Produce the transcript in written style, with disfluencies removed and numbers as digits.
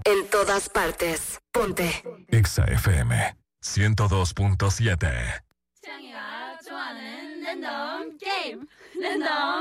En todas partes. Ponte. Exa FM 102.7. 취향이가 좋아하는 랜덤 게임. 랜덤